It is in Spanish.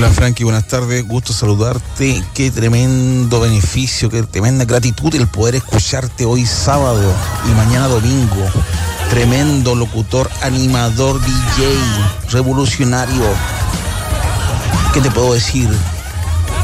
Hola Frankie, buenas tardes, gusto saludarte. Qué tremendo beneficio, qué tremenda gratitud el poder escucharte hoy sábado y mañana domingo. Tremendo locutor, animador, DJ, revolucionario. ¿Qué te puedo decir?